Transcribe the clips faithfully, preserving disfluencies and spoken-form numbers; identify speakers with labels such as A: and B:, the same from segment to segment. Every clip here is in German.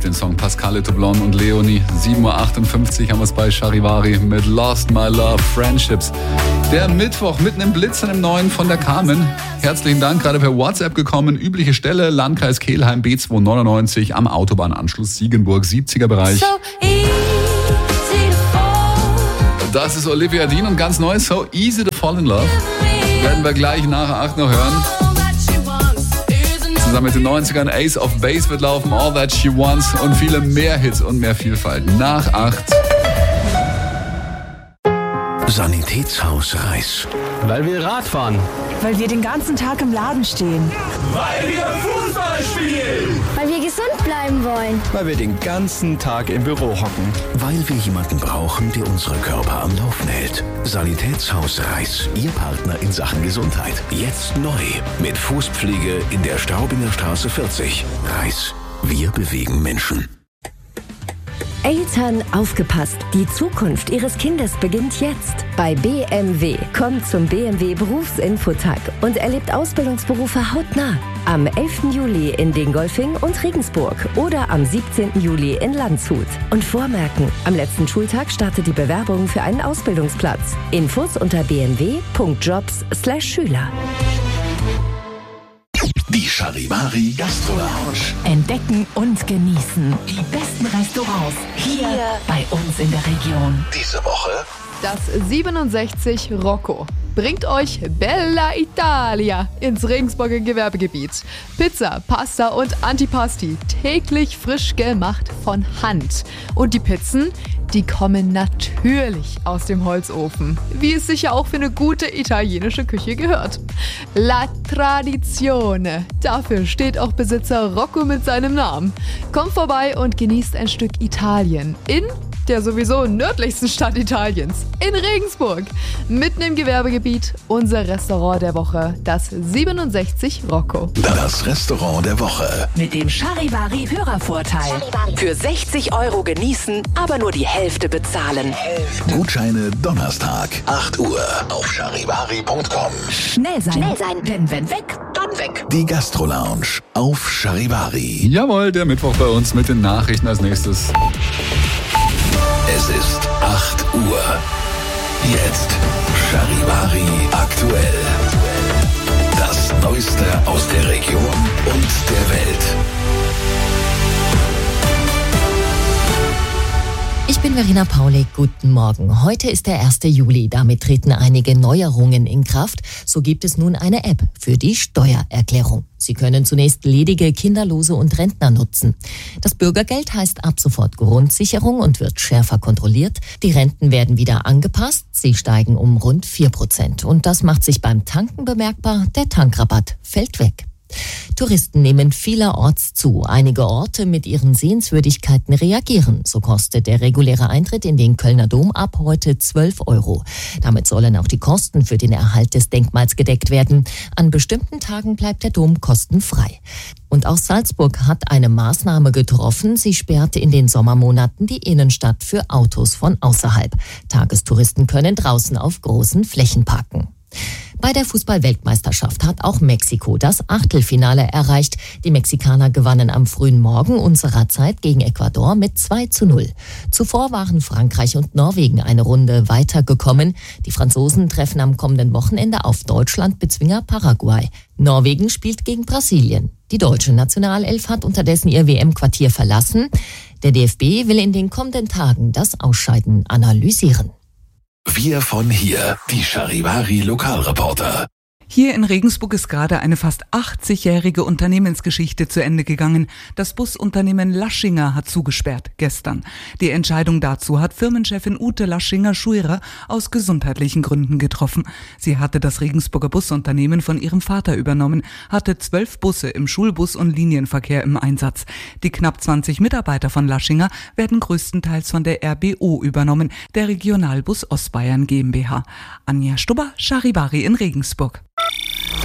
A: den Song Pascal Toublon und Leonie. sieben Uhr achtundfünfzig haben wir es bei Charivari mit Lost My Love Friendships. Der Mittwoch mitten im Blitzen im Neuen von der Carmen. Herzlichen Dank, gerade per WhatsApp gekommen. Übliche Stelle, Landkreis Kelheim, B zweihundertneunundneunzig am Autobahnanschluss Siegenburg, siebziger Bereich.
B: So easy to fall.
A: Das ist Olivia Dean und ganz neu, So Easy to Fall in Love. Werden wir gleich nach acht noch hören. Zusammen mit den neunzigern Ace of Base wird laufen, All That She Wants und viele mehr Hits und mehr Vielfalt. Nach acht.
C: Sanitätshaus Reis.
D: Weil wir Rad fahren.
E: Weil wir den ganzen Tag im Laden stehen.
F: Weil wir Fußball spielen.
G: Weil wir gesund bleiben wollen.
D: Weil wir den ganzen Tag im Büro hocken.
C: Weil wir jemanden brauchen, der unsere Körper am Laufen hält. Sanitätshaus Reis, Ihr Partner in Sachen Gesundheit. Jetzt neu mit Fußpflege in der Straubinger Straße vierzig. Reis, wir bewegen Menschen.
H: Eltern, aufgepasst! Die Zukunft Ihres Kindes beginnt jetzt. Bei B M W. Kommt zum B M W Berufsinfotag und erlebt Ausbildungsberufe hautnah. Am elften Juli in Dingolfing und Regensburg oder am siebzehnten Juli in Landshut. Und vormerken, am letzten Schultag startet die Bewerbung für einen Ausbildungsplatz. Infos unter b m w punkt jobs slash schüler.
C: Die Charivari Gastro Lounge.
I: Entdecken und genießen die besten Restaurants hier, hier bei uns in der Region.
C: Diese Woche
J: das siebenundsechzig Rocco bringt euch Bella Italia ins Regensburger Gewerbegebiet. Pizza, Pasta und Antipasti, täglich frisch gemacht von Hand. Und die Pizzen, die kommen natürlich aus dem Holzofen, wie es sicher auch für eine gute italienische Küche gehört. La Tradizione, dafür steht auch Besitzer Rocco mit seinem Namen. Kommt vorbei und genießt ein Stück Italien in der sowieso nördlichsten Stadt Italiens, in Regensburg. Mitten im Gewerbegebiet, unser Restaurant der Woche, das siebenundsechzig Rocco.
C: Das Restaurant der Woche.
I: Mit dem Charivari Hörervorteil. Für sechzig Euro genießen, aber nur die Hälfte bezahlen.
C: Gutscheine Donnerstag, acht Uhr auf charivari punkt com.
I: Schnell sein,
G: Schnell sein.
I: Denn wenn weg, dann weg.
C: Die Gastro Lounge auf Charivari.
A: Jawohl, der Mittwoch bei uns mit den Nachrichten als nächstes.
C: Es ist acht Uhr. Jetzt Charivari aktuell. Das Neueste aus der Region und der Welt.
K: Ich bin Verena Paulik, guten Morgen. Heute ist der erste Juli, damit treten einige Neuerungen in Kraft. So gibt es nun eine App für die Steuererklärung. Sie können zunächst ledige Kinderlose und Rentner nutzen. Das Bürgergeld heißt ab sofort Grundsicherung und wird schärfer kontrolliert. Die Renten werden wieder angepasst. Sie steigen um rund vier Prozent. Und das macht sich beim Tanken bemerkbar. Der Tankrabatt fällt weg. Touristen nehmen vielerorts zu. Einige Orte mit ihren Sehenswürdigkeiten reagieren. So kostet der reguläre Eintritt in den Kölner Dom ab heute zwölf Euro. Damit sollen auch die Kosten für den Erhalt des Denkmals gedeckt werden. An bestimmten Tagen bleibt der Dom kostenfrei. Und auch Salzburg hat eine Maßnahme getroffen. Sie sperrte in den Sommermonaten die Innenstadt für Autos von außerhalb. Tagestouristen können draußen auf großen Flächen parken. Bei der Fußball-Weltmeisterschaft hat auch Mexiko das Achtelfinale erreicht. Die Mexikaner gewannen am frühen Morgen unserer Zeit gegen Ecuador mit zwei zu null. Zuvor waren Frankreich und Norwegen eine Runde weitergekommen. Die Franzosen treffen am kommenden Wochenende auf Deutschland-Bezwinger Paraguay. Norwegen spielt gegen Brasilien. Die deutsche Nationalelf hat unterdessen ihr W M-Quartier verlassen. Der D F B will in den kommenden Tagen das Ausscheiden analysieren.
C: Wir von hier, die Charivari Lokalreporter.
L: Hier in Regensburg ist gerade eine fast achtzigjährige Unternehmensgeschichte zu Ende gegangen. Das Busunternehmen Laschinger hat zugesperrt gestern. Die Entscheidung dazu hat Firmenchefin Ute Laschinger-Schuirer aus gesundheitlichen Gründen getroffen. Sie hatte das Regensburger Busunternehmen von ihrem Vater übernommen, hatte zwölf Busse im Schulbus- und Linienverkehr im Einsatz. Die knapp zwanzig Mitarbeiter von Laschinger werden größtenteils von der R B O übernommen, der Regionalbus Ostbayern GmbH. Anja Stubber, Charivari in Regensburg.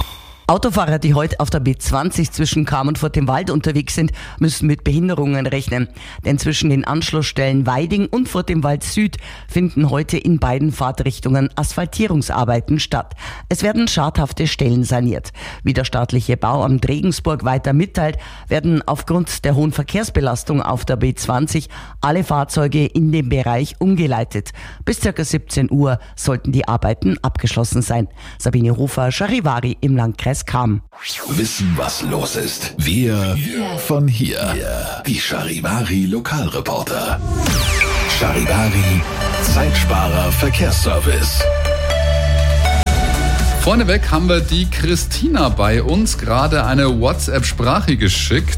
M: Autofahrer, die heute auf der B zwanzig zwischen Cham und Furt im Wald unterwegs sind, müssen mit Behinderungen rechnen. Denn zwischen den Anschlussstellen Weiding und Furt im Wald Süd finden heute in beiden Fahrtrichtungen Asphaltierungsarbeiten statt. Es werden schadhafte Stellen saniert. Wie der staatliche Bauamt Regensburg weiter mitteilt, werden aufgrund der hohen Verkehrsbelastung auf der B zwanzig alle Fahrzeuge in den Bereich umgeleitet. Bis ca. siebzehn Uhr sollten die Arbeiten abgeschlossen sein. Sabine Hofer, Charivari im Landkreis Cham.
C: Wissen, was los ist. Wir von hier. Die Charivari Lokalreporter. Charivari Zeitsparer Verkehrsservice.
A: Vorneweg haben wir die Christina bei uns gerade eine WhatsApp-Sprache geschickt.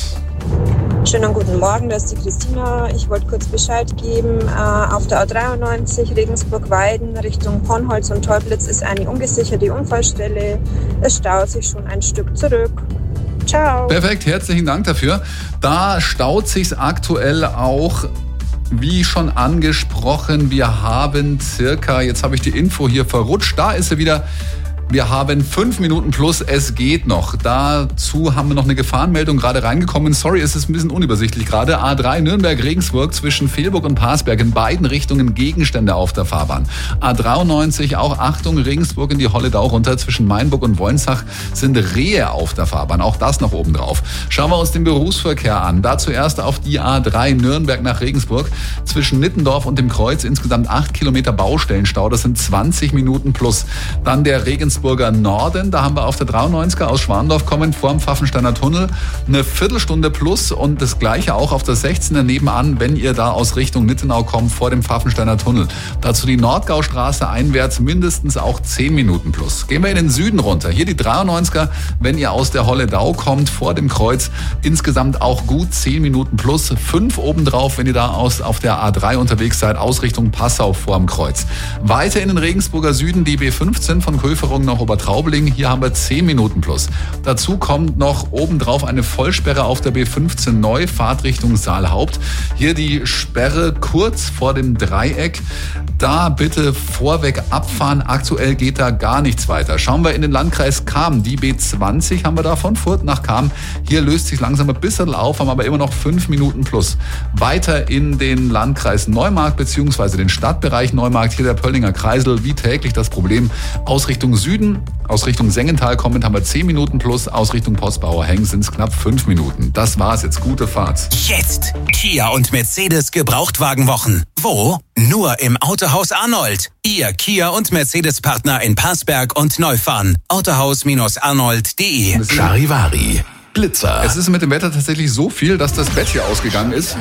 N: Schönen guten Morgen, das ist die Christina. Ich wollte kurz Bescheid geben. Äh, auf der A dreiundneunzig Regensburg-Weiden Richtung Ponholz und Teublitz ist eine ungesicherte Unfallstelle. Es staut sich schon ein Stück zurück. Ciao.
A: Perfekt, herzlichen Dank dafür. Da staut sich's aktuell auch. Wie schon angesprochen, wir haben circa, jetzt habe ich die Info hier verrutscht, da ist sie wieder. Wir haben fünf Minuten plus, es geht noch. Dazu haben wir noch eine Gefahrenmeldung gerade reingekommen. Sorry, es ist ein bisschen unübersichtlich gerade. A drei Nürnberg-Regensburg zwischen Fehlburg und Parsberg in beiden Richtungen Gegenstände auf der Fahrbahn. A dreiundneunzig auch Achtung, Regensburg in die Holledau runter zwischen Mainburg und Wolnsach sind Rehe auf der Fahrbahn. Auch das noch oben drauf. Schauen wir uns den Berufsverkehr an. Da zuerst auf die A drei Nürnberg nach Regensburg zwischen Nittendorf und dem Kreuz insgesamt acht Kilometer Baustellenstau. Das sind zwanzig Minuten plus. Dann der Regensburg Regensburger Norden, da haben wir auf der dreiundneunziger aus Schwandorf kommend vor dem Pfaffensteiner Tunnel eine Viertelstunde plus und das gleiche auch auf der sechzehner nebenan, wenn ihr da aus Richtung Nittenau kommt vor dem Pfaffensteiner Tunnel. Dazu die Nordgaustraße einwärts mindestens auch zehn Minuten plus. Gehen wir in den Süden runter. Hier die dreiundneunziger, wenn ihr aus der Holledau kommt vor dem Kreuz, insgesamt auch gut zehn Minuten plus. fünf obendrauf, wenn ihr da aus, auf der A drei unterwegs seid, aus Richtung Passau vor dem Kreuz. Weiter in den Regensburger Süden die B fünfzehn von Köferung nach Obertraubling. Hier haben wir zehn Minuten plus. Dazu kommt noch obendrauf eine Vollsperre auf der B fünfzehn neu, Fahrtrichtung Saalhaupt. Hier die Sperre kurz vor dem Dreieck. Da bitte vorweg abfahren. Aktuell geht da gar nichts weiter. Schauen wir in den Landkreis Cham. Die B zwanzig haben wir da von Furt nach Cham. Hier löst sich langsam ein bisschen auf, haben aber immer noch fünf Minuten plus. Weiter in den Landkreis Neumarkt bzw. den Stadtbereich Neumarkt. Hier der Pöllinger Kreisel. Wie täglich das Problem. Aus Richtung Süden, aus Richtung Sengental kommend haben wir zehn Minuten plus. Aus Richtung Postbauer Heng sind es knapp fünf Minuten. Das war's jetzt. Gute Fahrt.
O: Jetzt Kia und Mercedes Gebrauchtwagenwochen. Wo? Nur im Autohaus Arnold. Ihr Kia und Mercedes Partner in Parsberg und Neufahren. autohaus arnold punkt de.
C: Charivari. Blitzer.
A: Es ist mit dem Wetter tatsächlich so viel, dass das Bett hier ausgegangen ist.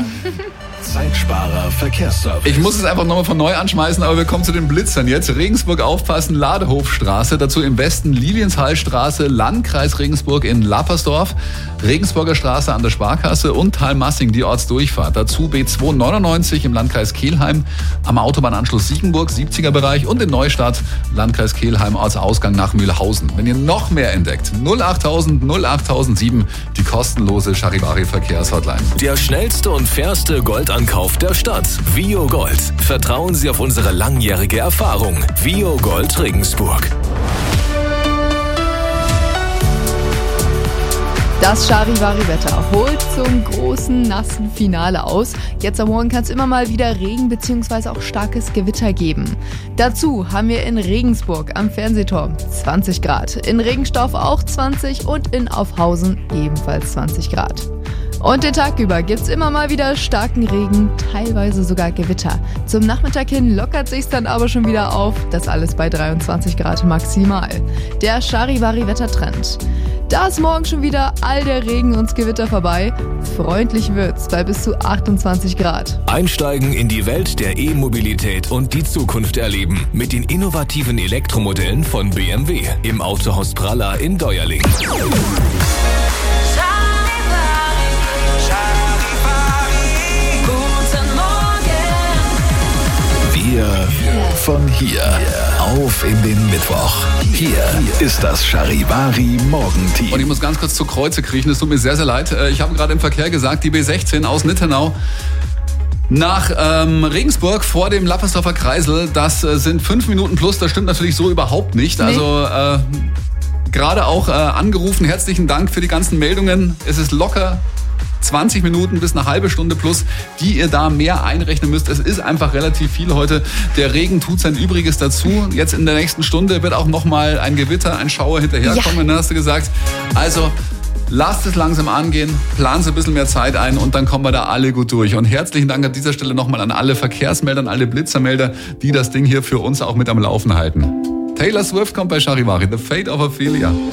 C: Zeitsparer Verkehrsservice.
A: Ich muss es einfach nochmal von neu anschmeißen, aber wir kommen zu den Blitzern jetzt. Regensburg aufpassen, Ladehofstraße, dazu im Westen Lilienthallstraße, Landkreis Regensburg in Lappersdorf, Regensburger Straße an der Sparkasse und Thalmassing, die Ortsdurchfahrt. Dazu B zweihundertneunundneunzig im Landkreis Kelheim, am Autobahnanschluss Siegenburg, siebziger Bereich und in Neustadt, Landkreis Kelheim, Ortsausgang nach Mühlhausen. Wenn ihr noch mehr entdeckt, null achttausend null achttausend sieben, die kostenlose Charivari Verkehrshotline.
C: Der schnellste und fairste Goldankauf der Stadt. Vio Gold. Vertrauen Sie auf unsere langjährige Erfahrung. Vio Gold Regensburg.
J: Das Charivari-Wetter holt zum großen, nassen Finale aus. Jetzt am Morgen kann es immer mal wieder Regen bzw. auch starkes Gewitter geben. Dazu haben wir in Regensburg am Fernsehturm zwanzig Grad, in Regenstauf auch zwanzig und in Aufhausen ebenfalls zwanzig Grad. Und den Tag über gibt's immer mal wieder starken Regen, teilweise sogar Gewitter. Zum Nachmittag hin lockert sich's dann aber schon wieder auf, das alles bei dreiundzwanzig Grad maximal. Der Charivari-Wettertrend. Da ist morgen schon wieder all der Regen und Gewitter vorbei. Freundlich wird's bei bis zu achtundzwanzig Grad.
C: Einsteigen in die Welt der E-Mobilität und die Zukunft erleben. Mit den innovativen Elektromodellen von B M W im Autohaus Pralla in Deuerling. Wir von hier auf in den Mittwoch. Hier ist das Charivari Morgenteam.
A: Und ich muss ganz kurz zu Kreuze kriechen, es tut mir sehr, sehr leid. Ich habe gerade im Verkehr gesagt, die B sechzehn aus Nittenau nach ähm, Regensburg vor dem Lappersdorfer Kreisel, das äh, sind fünf Minuten plus, das stimmt natürlich so überhaupt nicht.
J: Nee.
A: Also äh, gerade auch äh, angerufen. Herzlichen Dank für die ganzen Meldungen. Es ist locker zwanzig Minuten bis eine halbe Stunde plus, die ihr da mehr einrechnen müsst. Es ist einfach relativ viel heute. Der Regen tut sein Übriges dazu. Jetzt in der nächsten Stunde wird auch nochmal ein Gewitter, ein Schauer hinterherkommen, ja. Hast du gesagt. Also lasst es langsam angehen, plant so ein bisschen mehr Zeit ein und dann kommen wir da alle gut durch. Und herzlichen Dank an dieser Stelle nochmal an alle Verkehrsmelder, an alle Blitzermelder, die das Ding hier für uns auch mit am Laufen halten. Taylor Swift kommt bei Charivari, The Fate of Ophelia.